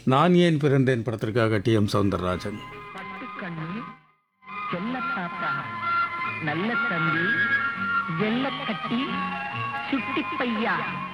நான் ஏன் பிறந்தேன் படத்திற்காக டி.எம். சௌந்தரராஜன். பட்டுக்கண்ணு, செல்ல தாத்தா, நல்ல தம்பி, வெள்ளக்கட்டி, சுட்டி பையா.